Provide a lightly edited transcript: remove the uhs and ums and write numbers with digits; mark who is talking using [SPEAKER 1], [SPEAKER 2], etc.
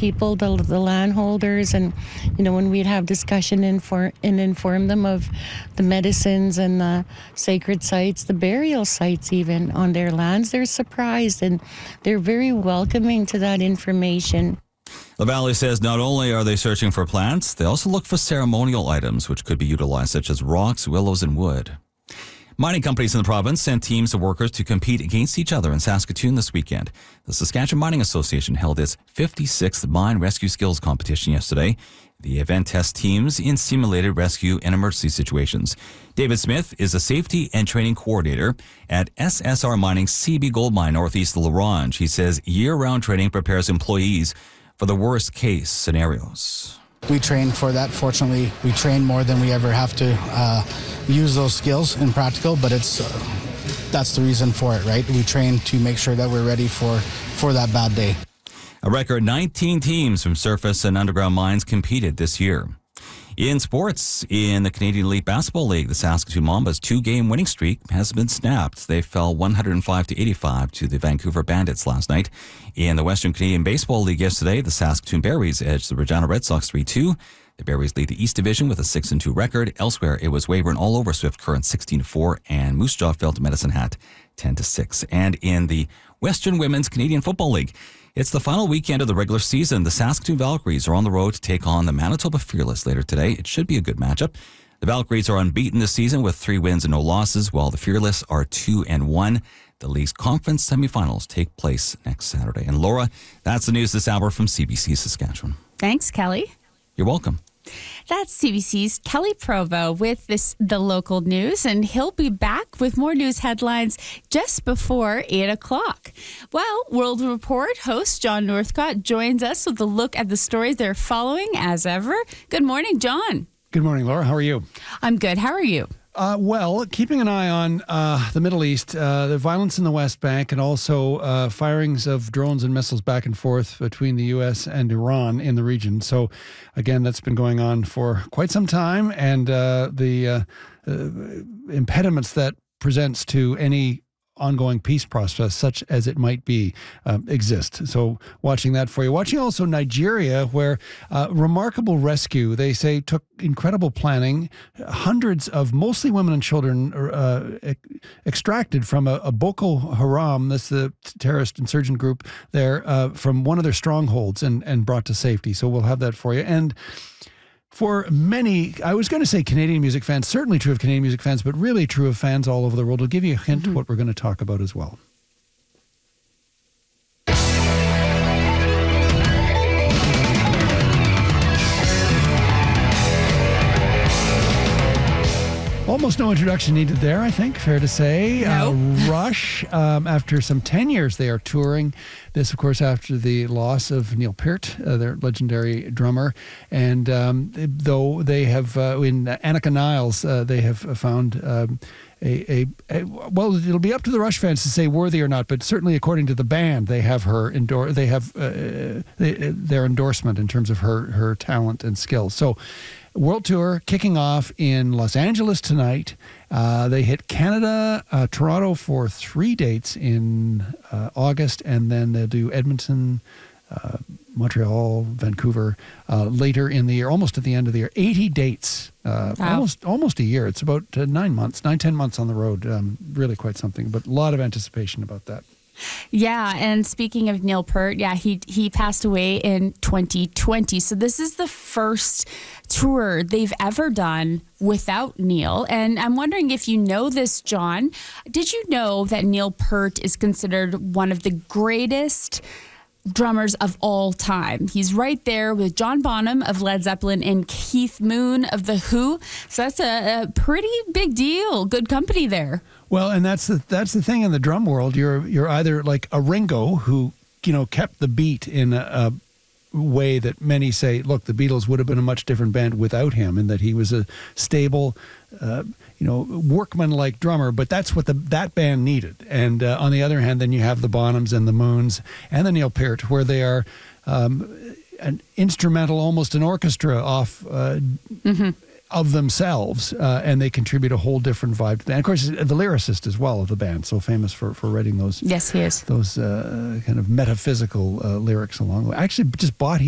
[SPEAKER 1] people, the landholders, and when we'd have discussion and inform them of the medicines and the sacred sites, the burial sites even on their lands, they're surprised and they're very welcoming to that information.
[SPEAKER 2] LaValle says not only are they searching for plants, they also look for ceremonial items which could be utilized, such as rocks, willows, and wood. Mining companies in the province sent teams of workers to compete against each other in Saskatoon this weekend. The Saskatchewan Mining Association held its 56th Mine Rescue Skills Competition yesterday. The event tests teams in simulated rescue and emergency situations. David Smith is a safety and training coordinator at SSR Mining's CB Gold Mine northeast of La Ronge. He says year-round training prepares employees for the worst-case scenarios.
[SPEAKER 3] We train for that. Fortunately, we train more than we ever have to use those skills in practical, but that's the reason for it, right? We train to make sure that we're ready for that bad day.
[SPEAKER 2] A record 19 teams from surface and underground mines competed this year. In sports, in the Canadian Elite Basketball League, the Saskatoon Mambas' 2-game winning streak has been snapped. They fell 105-85 to the Vancouver Bandits last night. In the Western Canadian Baseball League yesterday, the Saskatoon Berries edged the Regina Red Sox 3-2. The Berries lead the East Division with a 6-2 record. Elsewhere, it was Weyburn all over Swift Current 16-4, and Moose Jaw fell to Medicine Hat 10-6. And in the Western Women's Canadian Football League, it's the final weekend of the regular season. The Saskatoon Valkyries are on the road to take on the Manitoba Fearless later today. It should be a good matchup. The Valkyries are unbeaten this season with 3 wins and no losses, while the Fearless are 2-1. The league's conference semifinals take place next Saturday. And Laura, that's the news this hour from CBC Saskatchewan.
[SPEAKER 4] Thanks, Kelly.
[SPEAKER 2] You're welcome.
[SPEAKER 4] That's CBC's Kelly Provo with the local news, and he'll be back with more news headlines just before 8 o'clock. Well, World Report host John Northcott joins us with a look at the stories they're following as ever. Good morning, John.
[SPEAKER 5] Good morning, Laura. How are you?
[SPEAKER 4] I'm good. How are you?
[SPEAKER 5] Well, keeping an eye on the Middle East, the violence in the West Bank, and also firings of drones and missiles back and forth between the U.S. and Iran in the region. So, again, that's been going on for quite some time, and the impediments that presents to any ongoing peace process, such as it might be, exist. So watching that for you. Watching also Nigeria, where remarkable rescue, they say, took incredible planning. Hundreds of mostly women and children extracted from a Boko Haram, that's the terrorist insurgent group there, from one of their strongholds and brought to safety. So we'll have that for you. And for many, I was going to say Canadian music fans, certainly true of Canadian music fans, but really true of fans all over the world. I'll give you a hint what we're going to talk about as well. Almost no introduction needed there, I think, fair to say.
[SPEAKER 4] No.
[SPEAKER 5] Rush, after some 10 years, they are touring. This, of course, after the loss of Neil Peart, their legendary drummer. And though they have, in Annika Niles, they have found well, it'll be up to the Rush fans to say worthy or not, but certainly according to the band, they have her their endorsement in terms of her talent and skills. So, World Tour kicking off in Los Angeles tonight. They hit Canada, Toronto for 3 dates in August, and then they'll do Edmonton, Montreal, Vancouver later in the year, almost at the end of the year. 80 dates,
[SPEAKER 4] Wow.
[SPEAKER 5] almost a year. It's about 10 months on the road. Really quite something, but a lot of anticipation about that.
[SPEAKER 4] Yeah, and speaking of Neil Peart, he passed away in 2020. So this is the first tour they've ever done without Neil. And I'm wondering if you know this, John. Did you know that Neil Peart is considered one of the greatest drummers of all time? He's right there with John Bonham of Led Zeppelin and Keith Moon of The Who. So that's a pretty big deal. Good company there.
[SPEAKER 5] Well, and that's the thing in the drum world. You're either like a Ringo who, kept the beat in a way that many say, look, the Beatles would have been a much different band without him, in that he was a stable, workman-like drummer, but that's what that band needed. And on the other hand, then you have the Bonhams and the Moons and the Neil Peart, where they are an instrumental, almost an orchestra off of themselves, and they contribute a whole different vibe to the band. Of course, the lyricist as well of the band, so famous for writing those.
[SPEAKER 4] Yes, he is.
[SPEAKER 5] Those kind of metaphysical lyrics along the way. I actually just bought